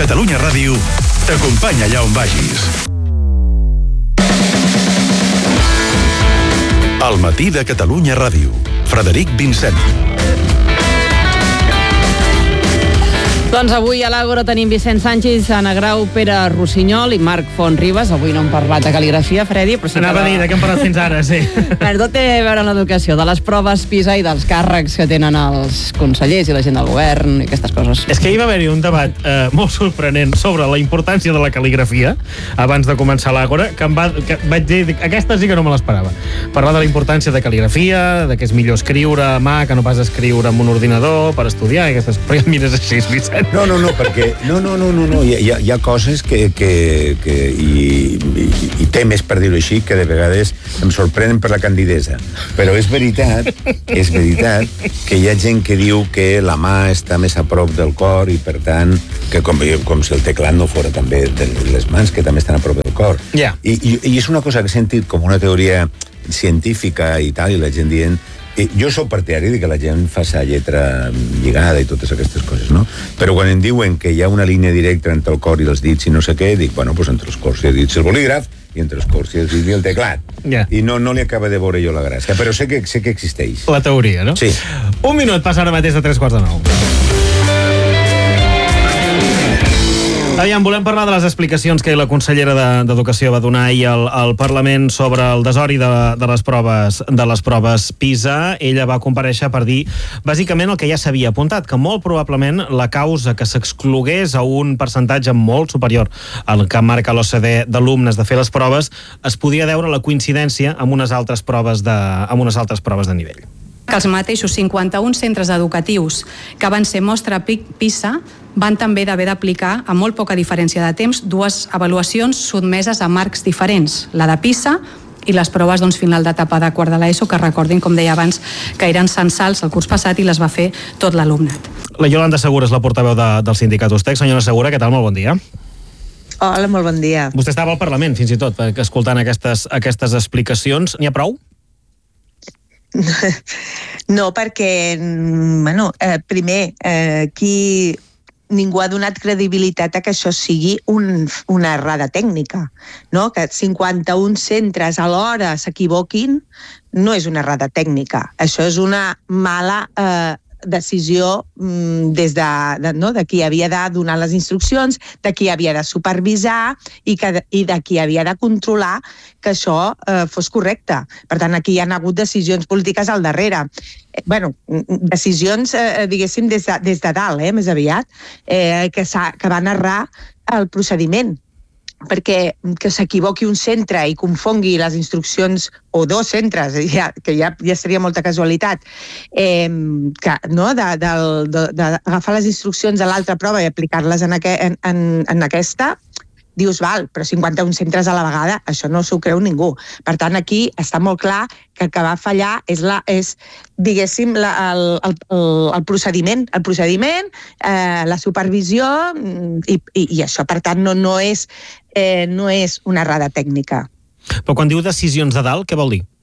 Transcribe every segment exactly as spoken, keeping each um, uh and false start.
Catalunya Ràdio t'acompanya allà on vagis. Al matí de Catalunya Ràdio. Frederic Vincent. Doncs avui a l'Àgora tenim Vicent Sánchez, Anna Grau, Pere Rossinyol i Marc Fontribes. Avui no hem parlat de cal·ligrafia, Fredi, però sí que... Anava a dir, de què hem parlat fins ara, sí. Bueno, tot té a veure amb l'educació, de les proves PISA i dels càrrecs que tenen els consellers i la gent del govern i aquestes coses. És que hi va haver-hi un debat eh, molt sorprenent sobre la importància de la cal·ligrafia abans de començar l'Àgora, que em va, que vaig dir, aquesta sí que no me l'esperava. Parlar de la importància de cal·ligrafia, de que és millor escriure a mà que no pas escriure amb un ordinador per estudiar i aquestes... Però ja em mires així, Vicent. No, no, no, perquè no, no, no, no, no. Hi, ha, hi ha coses que, que, que i, i, i temes, per dir-ho així, que de vegades em sorprenen per la candidesa. Però és veritat, és veritat que hi ha gent que diu que la mà està més a prop del cor i, per tant, que com, com si el teclat no fora també de les mans, que també estan a prop del cor. Yeah. I, i, I és una cosa que he sentit com una teoria científica i tal, i la gent dient... I jo sóc partidari de que la gent faci lletra lligada i totes aquestes coses, no? Però quan em diuen que hi ha una línia directa entre el cor i els dits i no sé què, dic, bueno, doncs entre els cors i els dits el bolígraf i entre els cors i els dits i el teclat. Yeah. I no, no li acaba de veure jo la gràcia, però sé que, sé que existeix. La teoria, no? Sí. Un minut, passa ara mateix de tres quarts de nou. Aviam, volem parlar de les explicacions que la consellera d'Educació va donar ahir al, al Parlament sobre el desori de, de, les proves, de les proves PISA. Ella va comparèixer per dir, bàsicament, el que ja s'havia apuntat, que molt probablement la causa que s'exclogués a un percentatge molt superior al que marca l'O C D d'alumnes de fer les proves es podia deure a la coincidència amb unes altres proves de, amb unes altres proves de nivell. Que els mateixos cinquanta-un centres educatius que van ser mostra PISA van també d'haver d'aplicar, a molt poca diferència de temps, dues avaluacions sotmeses a marcs diferents, la de PISA i les proves doncs, final d'etapa de quart de l'ESO, que recordin, com deia abans, que eren censals el curs passat i les va fer tot l'alumnat. La Yolanda Segura és la portaveu de, del sindicat USTEC. Senyora Segura, què tal? Molt bon dia. Hola, molt bon dia. Vostè estava al Parlament, fins i tot, escoltant aquestes, aquestes explicacions. N'hi ha prou? No, perquè, bueno, eh, primer, eh, aquí ningú ha donat credibilitat a que això sigui un, una errada tècnica, no? Que cinquanta-un centres alhora s'equivoquin no és una errada tècnica, això és una mala eh, decisió mm, des de, de, no? de qui havia de donar les instruccions, de qui havia de supervisar i, que, i de qui havia de controlar que això eh, fos correcte. Per tant, aquí hi ha hagut decisions polítiques al darrere. Eh, bueno, decisions, eh, diguéssim, des de, des de dalt, eh, més aviat, eh, que, que van errar el procediment. Perquè que s'equivoqui un centre i confongui les instruccions, o dos centres, ja, que ja, ja seria molta casualitat, eh, que, no, d'agafar les instruccions de l'altra prova i aplicar-les en, aqu en, en, en aquesta, dius, val, però cinquanta-un centres a la vegada, això no s'ho creu ningú. Per tant, aquí està molt clar que el que va fallar és, la, és diguéssim, la, el, el, el procediment, el procediment, eh, la supervisió, i, i, i això, per tant, no, no, és, eh, no és una errada tècnica. Però quan diu decisions de dalt, què vol dir?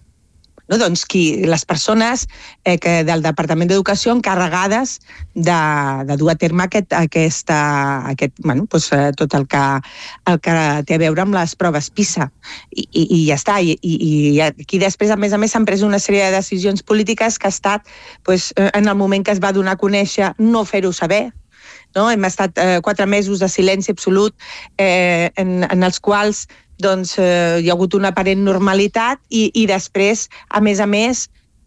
No, doncs qui, les persones eh, que del Departament d'Educació encarregades de, de dur a terme aquest, aquesta, aquest, bueno, doncs, eh, tot el que, el que té a veure amb les proves PISA. I, i, i ja està. I, i, i aquí després, a més a més, s'han pres una sèrie de decisions polítiques que ha estat, doncs, en el moment que es va donar a conèixer, no fer-ho saber. No? Hem estat eh, quatre mesos de silenci absolut eh, en, en els quals doncs, eh, hi ha hagut una aparent normalitat i, i després, a més a més,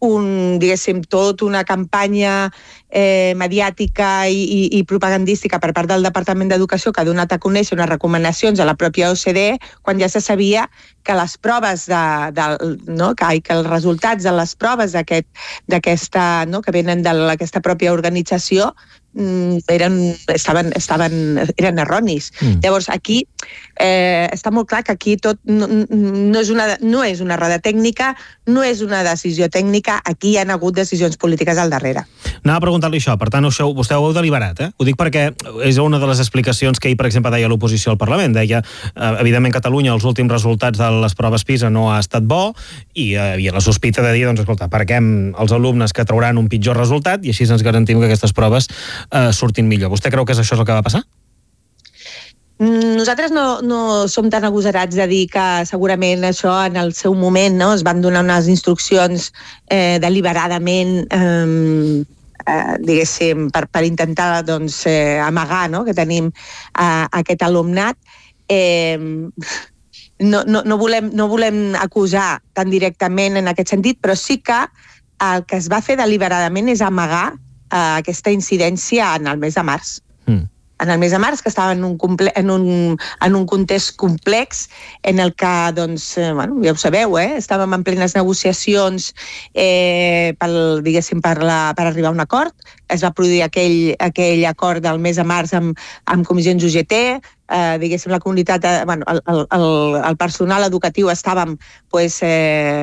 un, diguéssim, tot una campanya eh, mediàtica i, i, i propagandística per part del Departament d'Educació que ha donat a conèixer unes recomanacions a la pròpia O C D E quan ja se sabia que les proves de, de, no, que, que els resultats de les proves d'aquesta, no, que venen d'aquesta pròpia organització eren, estaven, estaven, eren erronis. Mm. Llavors, aquí eh, està molt clar que aquí tot no, no, és una, no és una errada tècnica, no és una decisió tècnica, aquí hi ha hagut decisions polítiques al darrere. Anava a preguntar-li això, per tant, això, vostè ho heu deliberat, eh? Ho dic perquè és una de les explicacions que ahir, per exemple, deia l'oposició al Parlament. Deia, eh, evidentment, Catalunya, els últims resultats de les proves PISA no ha estat bo i hi havia la sospita de dir, doncs, escolta, parquem els alumnes que trauran un pitjor resultat i així ens garantim que aquestes proves eh, surtin millor. Vostè creu que és això el que va passar? Nosaltres no, no som tan agosarats de dir que segurament això en el seu moment, no, es van donar unes instruccions eh, deliberadament eh, eh, diguéssim per, per intentar doncs, eh, amagar, no, que tenim eh, aquest alumnat. Eh, no, no, no, volem, no volem acusar tan directament en aquest sentit, però sí que el que es va fer deliberadament és amagar eh, aquesta incidència en el mes de març. Mm. En el mes de març, que estava en un, comple en un, en un context complex en el que, doncs, eh, bueno, ja ho sabeu, eh? Estàvem en plenes negociacions eh, per, diguéssim, per, la, per arribar a un acord. Es va produir aquell, aquell acord del mes de març amb, amb comissions U G T, eh, diguéssim, la comunitat, eh, bueno, el, el, el personal educatiu estàvem, pues, eh,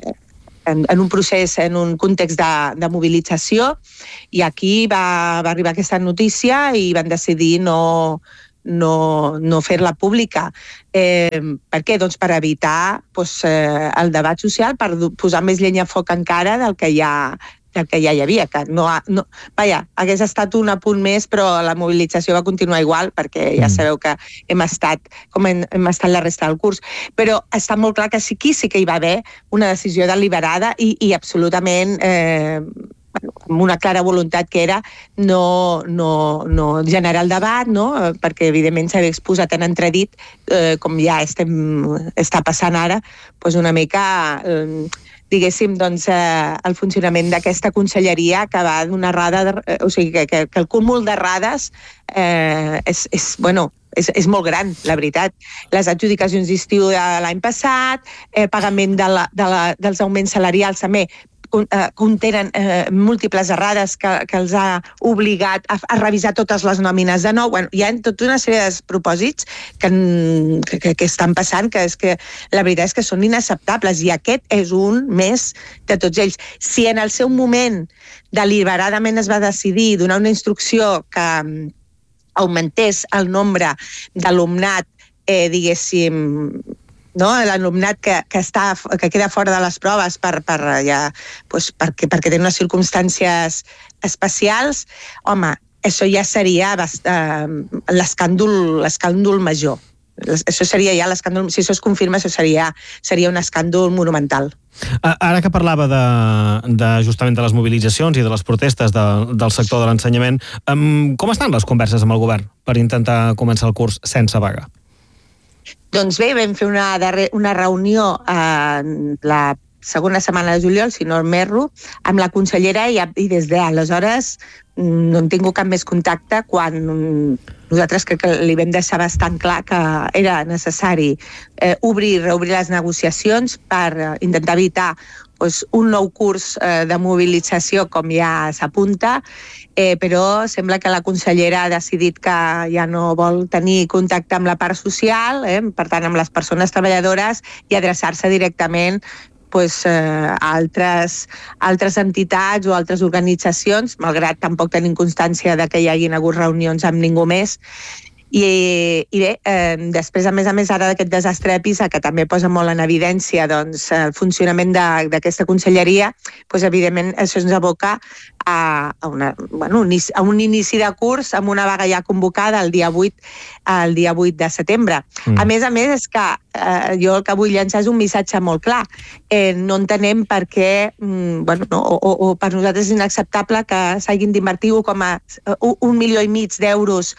En, en un procés, en un context de, de mobilització, i aquí va, va arribar aquesta notícia i van decidir no, no, no fer-la pública. Eh, per què? Doncs per evitar doncs, eh, el debat social, per posar més llenya a foc encara del que ja del que ja hi havia, que no, no, vaja, hagués estat un apunt més, però la mobilització va continuar igual, perquè ja sabeu que hem estat com hem, hem estat la resta del curs. Però està molt clar que sí, aquí sí que hi va haver una decisió deliberada i, i absolutament eh, amb una clara voluntat que era no, no, no generar el debat, no? Perquè evidentment s'havia exposat en entredit, eh, com ja estem, està passant ara, doncs una mica... Eh, diguéssim, doncs, eh, el funcionament d'aquesta conselleria que va d'una errada, de, eh, o sigui, que, que, que el cúmul d'errades eh, és, és, bueno, és, és molt gran, la veritat. Les adjudicacions d'estiu de l'any passat, eh, pagament de la, de la, dels augments salarials també, contenen eh, múltiples errades que, que els ha obligat a, a revisar totes les nòmines de nou. Bueno, hi ha tota una sèrie de propòsits que, que, que estan passant, que és que la veritat és que són inacceptables, i aquest és un més de tots ells. Si en el seu moment deliberadament es va decidir donar una instrucció que augmentés el nombre d'alumnat, eh, diguéssim, no? L'alumnat que, que, està, que queda fora de les proves per, per, ja, doncs perquè, perquè té unes circumstàncies especials, home, això ja seria uh, l'escàndol major. Això seria ja l'escàndol, si això es confirma, això seria, seria un escàndol monumental. Ara que parlava de, de justament de les mobilitzacions i de les protestes de, del sector de l'ensenyament, um, com estan les converses amb el govern per intentar començar el curs sense vaga? Doncs bé, vam fer una, una reunió eh, la segona setmana de juliol, si no m'erro, amb la consellera, i, i des d'aleshores no hem tingut cap més contacte, quan nosaltres crec que li vam deixar bastant clar que era necessari eh, obrir i reobrir les negociacions per eh, intentar evitar doncs, un nou curs eh, de mobilització, com ja s'apunta, eh, però sembla que la consellera ha decidit que ja no vol tenir contacte amb la part social, eh, per tant amb les persones treballadores, i adreçar-se directament pues, eh, a altres, altres entitats o altres organitzacions, malgrat tampoc tenim constància de que hi hagin hagut reunions amb ningú més. I, i bé, eh, després, a més a més, ara d'aquest desastre de PISA, que també posa molt en evidència doncs, el funcionament d'aquesta conselleria, doncs, evidentment, això ens aboca a, a, una, bueno, a un inici de curs amb una vaga ja convocada el dia vuit, el dia vuit de setembre. Mm. A més a més, és que eh, jo el que vull llançar és un missatge molt clar. Eh, no entenem per què, mm, bueno, no, o, o per nosaltres és inacceptable que s'hagin d'invertir com a un, un milió i mig d'euros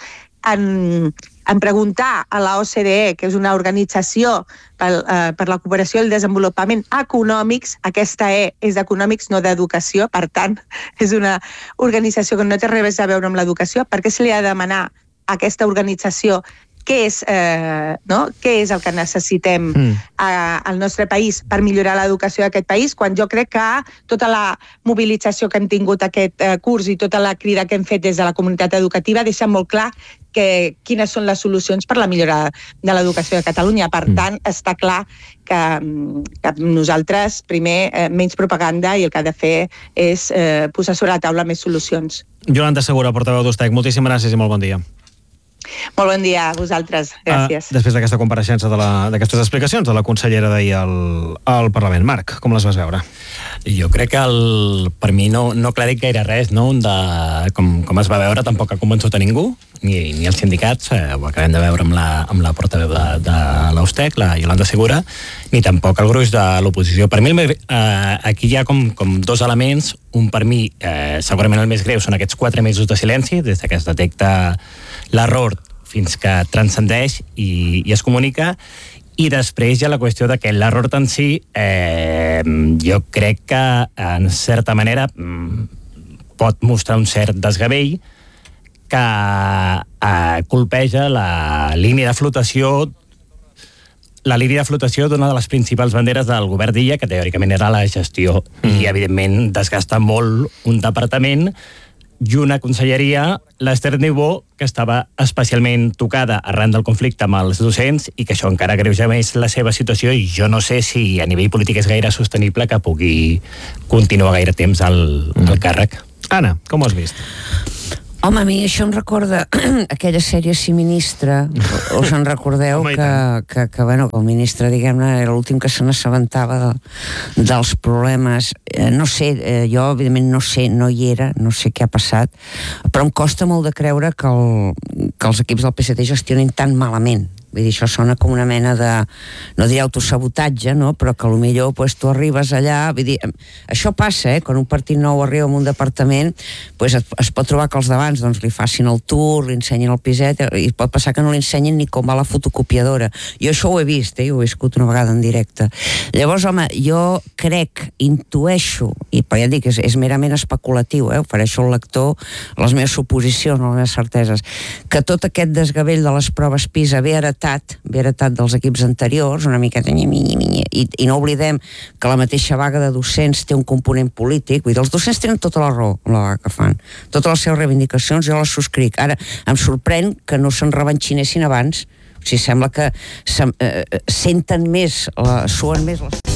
En, en preguntar a la O C D E, que és una organització per, eh, per la cooperació i el desenvolupament econòmics. Aquesta E és d'econòmics, no d'educació, per tant, és una organització que no té res a veure amb l'educació. Per què se li ha de demanar a aquesta organització què és, eh, no? què és el que necessitem mm. a, al nostre país per millorar l'educació d'aquest país, quan jo crec que tota la mobilització que hem tingut aquest eh, curs i tota la crida que hem fet des de la comunitat educativa deixa molt clar que, quines són les solucions per la millora de l'educació de Catalunya. Per mm. tant, està clar que, que nosaltres, primer, eh, menys propaganda, i el que ha de fer és eh, posar sobre la taula més solucions. Iolanda Segura, portaveu d'Ustec, moltíssimes gràcies i molt bon dia. Molt bon dia a vosaltres, gràcies. Uh, després d'aquesta compareixença d'aquestes explicacions de la consellera d'ahir al, al Parlament. Marc, com les vas veure? Jo crec que el, per mi no, no aclarit gaire res, no? De, com, com es va veure, tampoc ha convençut a ningú, ni, ni els sindicats, eh, ho acabem de veure amb la, amb la portaveu de, de l'Austec, la Yolanda Segura, ni tampoc el gruix de l'oposició. Per mi eh, aquí hi ha com, com dos elements. Un, per mi, eh, segurament el més greu són aquests quatre mesos de silenci, des que es detecta l'error fins que transcendeix i, i es comunica, i després hi ha la qüestió de que l'error en si eh, jo crec que en certa manera pot mostrar un cert desgavell que eh, colpeja la línia de flotació la línia de flotació d'una de les principals banderes del govern d'Illa, que teòricament era la gestió, mm. i evidentment desgasta molt un departament i una conselleria, l'Ester Niubó, que estava especialment tocada arran del conflicte amb els docents i que això encara agreuja més la seva situació, i jo no sé si a nivell polític és gaire sostenible que pugui continuar gaire temps al, mm. al càrrec. Anna, com ho has vist? Home, a mi això em recorda aquella sèrie Si Ministre, us en recordeu que, que, que, bueno, que el ministre, diguem-ne, era l'últim que se n'assabentava de, dels problemes. Eh, no sé, eh, jo evidentment no sé, no hi era, no sé què ha passat, però em costa molt de creure que, el, que els equips del P S C gestionin tan malament. Vull dir, això sona com una mena de, no diré autosabotatge, no? Però que potser pues, tu arribes allà, vull dir, això passa, eh? Quan un partit nou arriba a un departament, pues, es, es pot trobar que els d'abans doncs, li facin el tour, li ensenyin el piset, i pot passar que no li ensenyin ni com va la fotocopiadora. Jo això ho he vist, eh? Ho he viscut una vegada en directe. Llavors, home, jo crec, intueixo, i però ja dic, és, és merament especulatiu, eh? Ofereixo al lector les meves suposicions, les meves certeses, que tot aquest desgavell de les proves PISA ve heretat ve heretat dels equips anteriors, una miqueta nyi, nyi, nyi, i, i no oblidem que la mateixa vaga de docents té un component polític. Vull dir, els docents tenen tota la raó amb la vaga que fan, totes les seves reivindicacions jo les subscric. Ara, em sorprèn que no se'n revanxinessin abans. O sigui, sembla que se, eh, senten més, la, suen més les...